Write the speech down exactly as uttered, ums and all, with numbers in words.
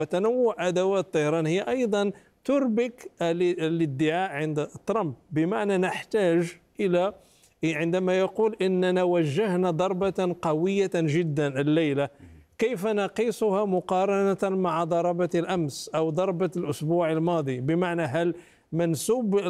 وتنوع أدوات الطيران هي أيضا تربك الادعاء عند ترامب، بمعنى نحتاج إلى عندما يقول إننا وجهنا ضربة قوية جدا الليلة، كيف نقيسها مقارنة مع ضربة الأمس أو ضربة الأسبوع الماضي؟ بمعنى هل منسوب